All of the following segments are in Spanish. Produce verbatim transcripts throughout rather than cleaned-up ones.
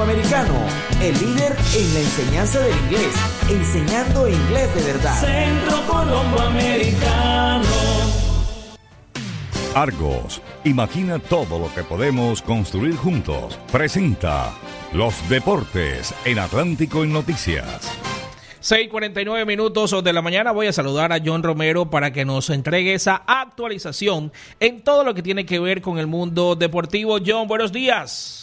Americano, el líder en la enseñanza del inglés, enseñando inglés de verdad. Centro Colombo Americano. Argos, imagina todo lo que podemos construir juntos. Presenta Los Deportes en Atlántico en Noticias. seis cuarenta y nueve minutos de la mañana. Voy a saludar a John Romero para que nos entregue esa actualización en todo lo que tiene que ver con el mundo deportivo. John, buenos días.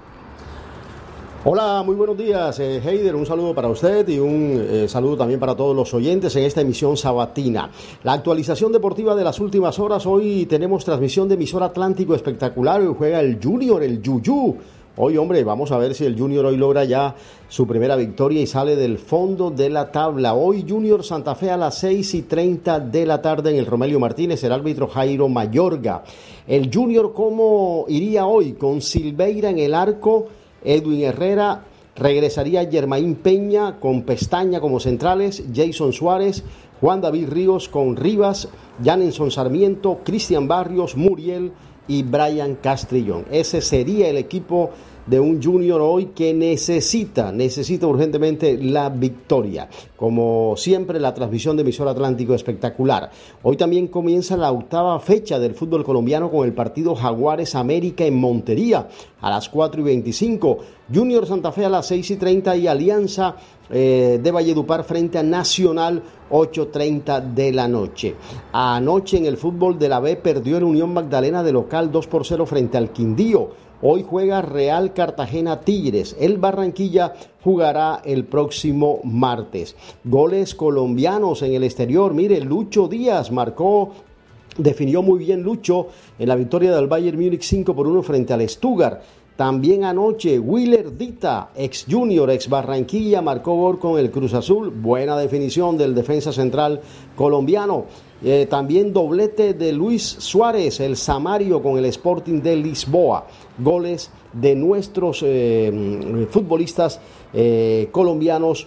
Hola, muy buenos días, eh, Heider, un saludo para usted y un eh, saludo también para todos los oyentes en esta emisión sabatina. La actualización deportiva de las últimas horas. Hoy tenemos transmisión de emisor Atlántico espectacular. Hoy juega el Junior, el Yuyú. Hoy, hombre, vamos a ver si el Junior hoy logra ya su primera victoria y sale del fondo de la tabla. Hoy Junior Santa Fe a las seis y treinta de la tarde en el Romelio Martínez, el árbitro Jairo Mayorga. El Junior, ¿cómo iría hoy? Con Silveira en el arco, Edwin Herrera, regresaría Germain Peña con Pestaña como centrales, Jason Suárez, Juan David Ríos con Rivas, Janenson Sarmiento, Cristian Barrios, Muriel y Brian Castrillón. Ese sería el equipo de un Junior hoy que necesita, necesita urgentemente la victoria. Como siempre, la transmisión de emisor Atlántico espectacular. Hoy también comienza la octava fecha del fútbol colombiano con el partido Jaguares América en Montería a las cuatro y veinticinco. Junior Santa Fe a las seis y treinta y Alianza eh, de Valledupar frente a Nacional ocho y treinta de la noche. Anoche en el fútbol de la B perdió el Unión Magdalena de local dos por cero frente al Quindío. Hoy juega Real Cartagena Tigres. El Barranquilla jugará el próximo martes. Goles colombianos en el exterior. Mire, Lucho Díaz marcó, definió muy bien Lucho en la victoria del Bayern Múnich cinco por uno frente al Stuttgart. También anoche, Willer Dita, ex Junior, ex Barranquilla, marcó gol con el Cruz Azul. Buena definición del defensa central colombiano. Eh, también doblete de Luis Suárez, el Samario, con el Sporting de Lisboa. Goles de nuestros eh, futbolistas eh, colombianos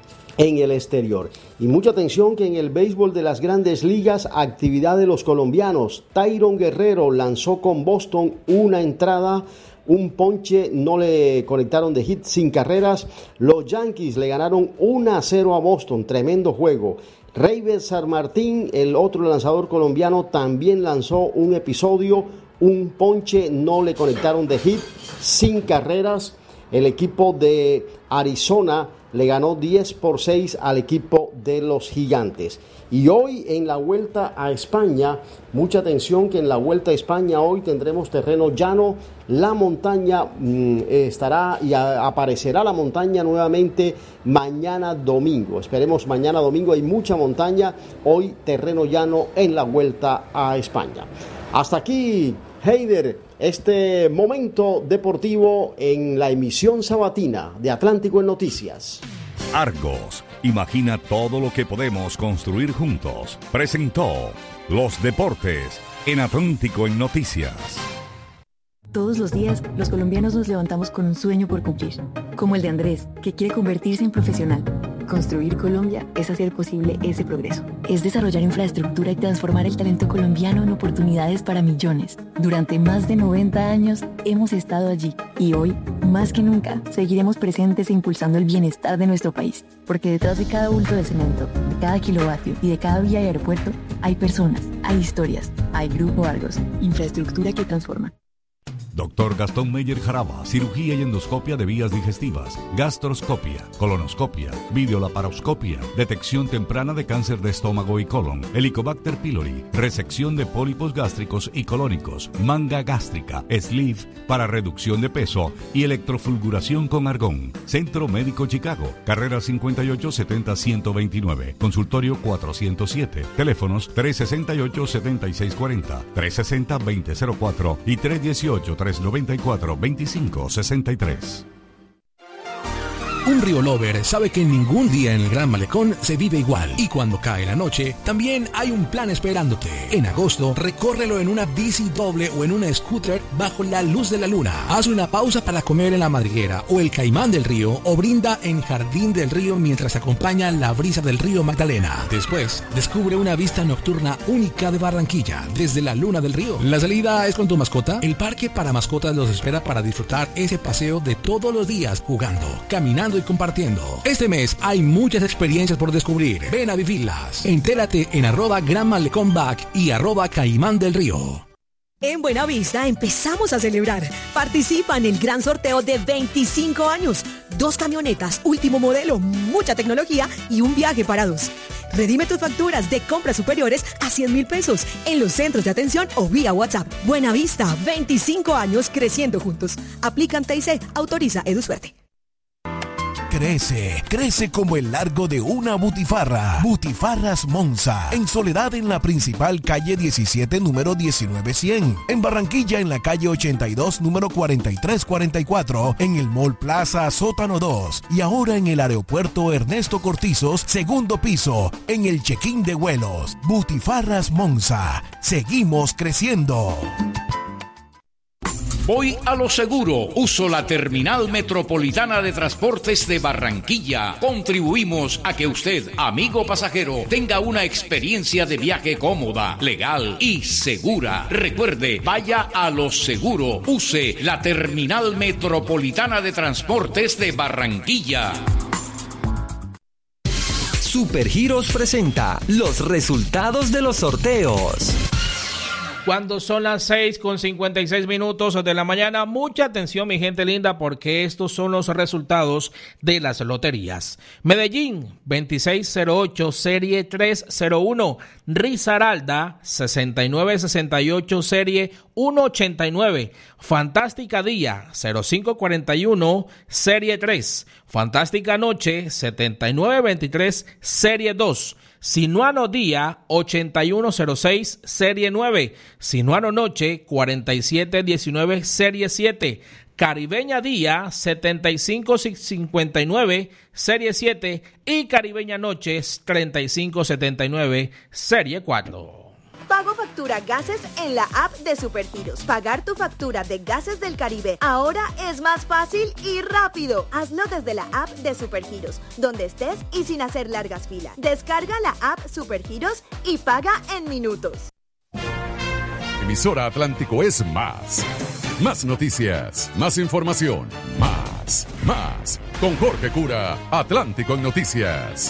en el exterior. Y mucha atención que en el béisbol de las grandes ligas, actividad de los colombianos. Tyron Guerrero lanzó con Boston una entrada, un ponche, no le conectaron de hit, sin carreras. Los Yankees le ganaron uno a cero a Boston, tremendo juego. Reiber San Martín, el otro lanzador colombiano, también lanzó un episodio, un ponche, no le conectaron de hit, sin carreras. El equipo de Arizona le ganó diez por seis al equipo de los Gigantes. Y hoy en la Vuelta a España, mucha atención que en la Vuelta a España hoy tendremos terreno llano. La montaña mmm, estará y a, aparecerá la montaña nuevamente mañana domingo. Esperemos mañana domingo, hay mucha montaña. Hoy terreno llano en la Vuelta a España. Hasta aquí, Heider, este momento deportivo en la emisión sabatina de Atlántico en Noticias. Argos, imagina todo lo que podemos construir juntos. Presentó Los Deportes en Atlántico en Noticias. Todos los días, los colombianos nos levantamos con un sueño por cumplir, como el de Andrés, que quiere convertirse en profesional. Construir Colombia es hacer posible ese progreso. Es desarrollar infraestructura y transformar el talento colombiano en oportunidades para millones. Durante más de noventa años hemos estado allí y hoy, más que nunca, seguiremos presentes e impulsando el bienestar de nuestro país. Porque detrás de cada bulto de cemento, de cada kilovatio y de cada vía y aeropuerto, hay personas, hay historias, hay Grupo Argos, infraestructura que transforma. Doctor Gastón Meyer Jaraba, cirugía y endoscopia de vías digestivas, gastroscopia, colonoscopia, videolaparoscopia, detección temprana de cáncer de estómago y colon, Helicobacter pylori, resección de pólipos gástricos y colónicos, manga gástrica, sleeve para reducción de peso y electrofulguración con argón. Centro Médico Chicago, carrera cincuenta y ocho setenta ciento veintinueve, consultorio cuatrocientos siete, teléfonos tres sesenta y ocho setenta y seis cuarenta, tres sesenta veinte cero cuatro y tres dieciocho tres noventa y cuatro veinticinco sesenta y tres. Un Río Lover sabe que ningún día en el Gran Malecón se vive igual. Y cuando cae la noche, también hay un plan esperándote. En agosto, recórrelo en una bici doble o en una scooter bajo la luz de la luna. Haz una pausa para comer en la madriguera o el Caimán del Río o brinda en Jardín del Río mientras acompaña la brisa del río Magdalena. Después, descubre una vista nocturna única de Barranquilla desde la Luna del Río. ¿La salida es con tu mascota? El parque para mascotas los espera para disfrutar ese paseo de todos los días jugando, caminando y compartiendo. Este mes hay muchas experiencias por descubrir. Ven a vivirlas. Entérate en arroba Gran Malecón Back y arroba Caimán del Río. En Buenavista empezamos a celebrar. Participa en el gran sorteo de veinticinco años. Dos camionetas, último modelo, mucha tecnología y un viaje para dos. Redime tus facturas de compras superiores a cien mil pesos en los centros de atención o vía WhatsApp. Buenavista, veinticinco años creciendo juntos. Aplican T I C, autoriza EduSuerte. Crece, crece como el largo de una butifarra. Butifarras Monza. En Soledad, en la principal calle diecisiete, número diecinueve cien. En Barranquilla, en la calle ochenta y dos, número cuarenta y tres cuarenta y cuatro. En el Mall Plaza, sótano dos. Y ahora en el aeropuerto Ernesto Cortizos, segundo piso. En el check-in de vuelos. Butifarras Monza. Seguimos creciendo. Voy a lo seguro. Uso la Terminal Metropolitana de Transportes de Barranquilla. Contribuimos a que usted, amigo pasajero, tenga una experiencia de viaje cómoda, legal y segura. Recuerde, vaya a lo seguro. Use la Terminal Metropolitana de Transportes de Barranquilla. Supergiros presenta los resultados de los sorteos. Cuando son las seis con cincuenta y seis minutos de la mañana, mucha atención mi gente linda porque estos son los resultados de las loterías. Medellín, veintiséis cero ocho, serie tres cero uno. Risaralda, sesenta y nueve sesenta y ocho, serie uno ochenta y nueve. Fantástica Día, cero cinco cuarenta y uno, serie tres. Fantástica Noche, setenta y nueve veintitrés, serie dos. Sinuano Día, ochenta y uno cero seis, serie nueve. Sinuano Noche, cuarenta y siete diecinueve, serie siete. Caribeña Día, setenta y cinco cincuenta y nueve, serie siete. Y Caribeña Noche, treinta y cinco setenta y nueve, serie cuatro. Pago factura gases en la app de Supergiros. Pagar tu factura de Gases del Caribe ahora es más fácil y rápido. Hazlo desde la app de Supergiros, donde estés y sin hacer largas filas. Descarga la app Supergiros y paga en minutos. Emisora Atlántico es más. Más noticias, más información, más, más. Con Jorge Cura, Atlántico en Noticias.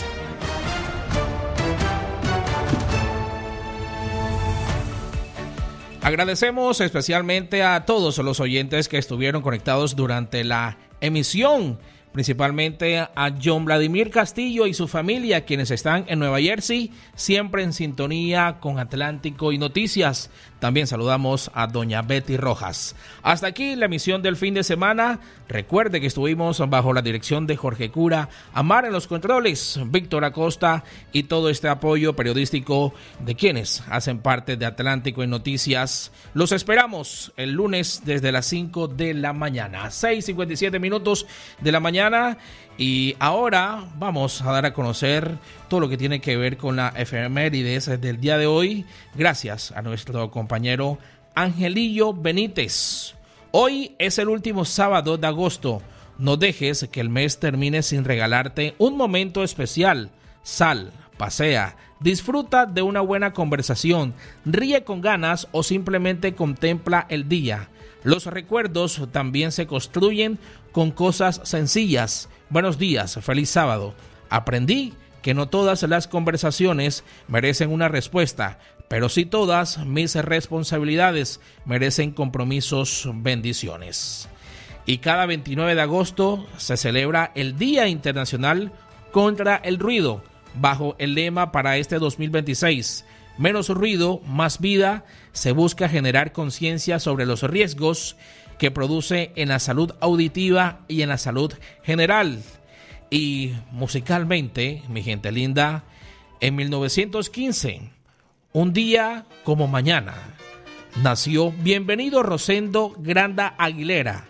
Agradecemos especialmente a todos los oyentes que estuvieron conectados durante la emisión, principalmente a John Vladimir Castillo y su familia, quienes están en Nueva Jersey, siempre en sintonía con Atlántico y Noticias. También saludamos a doña Betty Rojas. Hasta aquí la emisión del fin de semana. Recuerde que estuvimos bajo la dirección de Jorge Cura, Amar en los controles, Víctor Acosta y todo este apoyo periodístico de quienes hacen parte de Atlántico en Noticias. Los esperamos el lunes desde las cinco de la mañana, seis cincuenta y siete minutos de la mañana. Y ahora vamos a dar a conocer todo lo que tiene que ver con la efemérides del día de hoy, gracias a nuestro compañero Angelillo Benítez. Hoy es el último sábado de agosto. No dejes que el mes termine sin regalarte un momento especial. Sal, pasea, disfruta de una buena conversación, ríe con ganas o simplemente contempla el día. Los recuerdos también se construyen con cosas sencillas. Buenos días, feliz sábado. Aprendí que no todas las conversaciones merecen una respuesta, pero sí todas mis responsabilidades merecen compromisos, bendiciones. Y cada veintinueve de agosto se celebra el Día Internacional contra el Ruido, bajo el lema para este dos mil veintiséis. Menos ruido, más vida. Se busca generar conciencia sobre los riesgos que produce en la salud auditiva y en la salud general. Y musicalmente, mi gente linda, en mil novecientos quince, un día como mañana, nació Bienvenido Rosendo Granda Aguilera.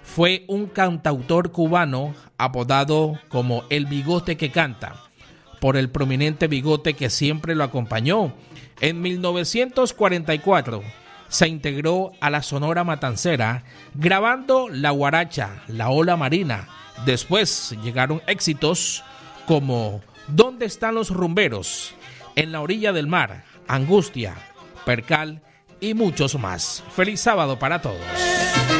fue un cantautor cubano apodado como el Bigote que Canta, por el prominente bigote que siempre lo acompañó. En mil novecientos cuarenta y cuatro se integró a la Sonora Matancera grabando La Guaracha, La Ola Marina. Después llegaron éxitos como ¿Dónde están los rumberos?, En la orilla del mar, Angustia, Percal y muchos más. Feliz sábado para todos.